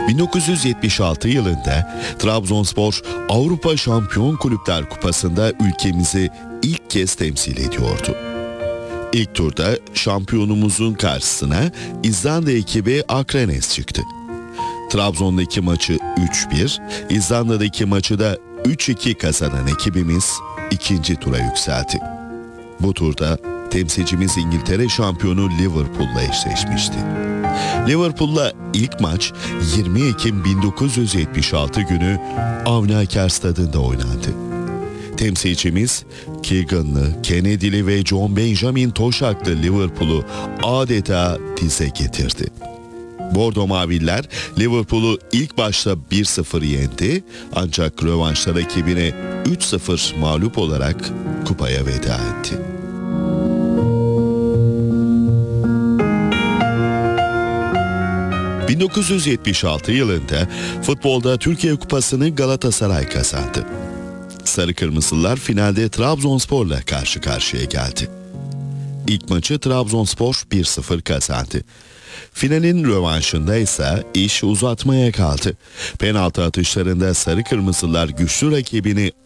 1976 yılında Trabzonspor Avrupa Şampiyon Kulüpler Kupası'nda ülkemizi ilk kez temsil ediyordu. İlk turda şampiyonumuzun karşısına İzlanda ekibi Akranes çıktı. Trabzon'daki maçı 3-1, İzlanda'daki maçı da 3-2 kazanan ekibimiz ikinci tura yükseldi. Bu turda temsilcimiz İngiltere şampiyonu Liverpool'la eşleşmişti. Liverpool'la ilk maç 20 Ekim 1976 günü Avni Aker Stadı'nda oynandı. Temsilcimiz Keegan'lı, Kennedy'li ve John Benjamin Toshak'lı Liverpool'u adeta dize getirdi. Bordo Maviller Liverpool'u ilk başta 1-0 yendi ancak rövanşta rakibine 3-0 mağlup olarak kupaya veda etti. ...1976 yılında futbolda Türkiye Kupası'nı Galatasaray kazandı. Sarı Kırmızılar finalde Trabzonspor'la karşı karşıya geldi. İlk maçı Trabzonspor 1-0 kazandı. Finalin rövanşında ise iş uzatmaya kaldı. Penaltı atışlarında Sarı Kırmızılar güçlü rakibini